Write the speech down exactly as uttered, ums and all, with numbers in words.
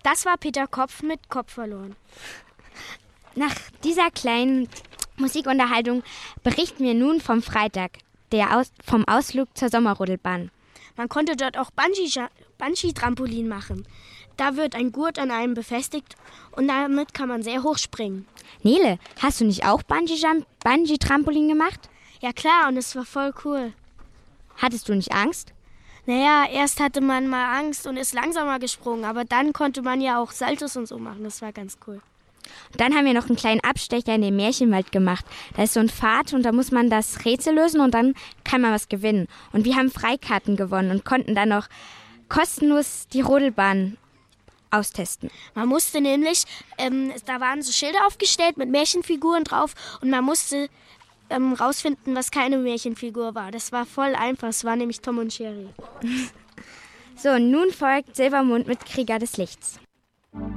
Das war Peter Kopf mit Kopf verloren. Nach dieser kleinen Musikunterhaltung berichten wir nun vom Freitag, der Aus- vom Ausflug zur Sommerrodelbahn. Man konnte dort auch Bungee- Bungee-Trampolin machen. Da wird ein Gurt an einem befestigt und damit kann man sehr hoch springen. Nele, hast du nicht auch Bungee-Jump- Bungee-Trampolin gemacht? Ja klar, und es war voll cool. Hattest du nicht Angst? Naja, erst hatte man mal Angst und ist langsamer gesprungen, aber dann konnte man ja auch Saltos und so machen. Das war ganz cool. Und dann haben wir noch einen kleinen Abstecher in den Märchenwald gemacht. Da ist so ein Pfad und da muss man das Rätsel lösen und dann kann man was gewinnen. Und wir haben Freikarten gewonnen und konnten dann noch kostenlos die Rodelbahn austesten. Man musste nämlich, ähm, da waren so Schilder aufgestellt mit Märchenfiguren drauf und man musste ähm, rausfinden, was keine Märchenfigur war. Das war voll einfach, es war nämlich Tom und Jerry. So, nun folgt Silbermond mit Krieger des Lichts.